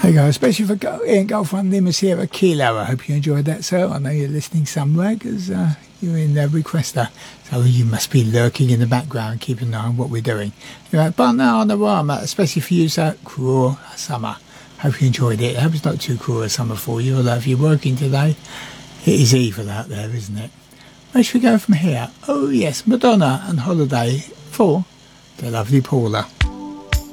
There you go, especially for Ian Goldfront Limas here at Kilo. I hope you enjoyed that, sir. I know you're listening somewhere because you're in the requester. So you must be lurking in the background, keeping an eye on what we're doing. Anyway, but now on the Rama, especially for you, sir, cruel summer. Hope you enjoyed it. I hope it's not too cruel a summer for you, although if you're working today, it is evil out there, isn't it? Where should we go from here? Oh yes, Madonna and Holiday for the lovely Paula.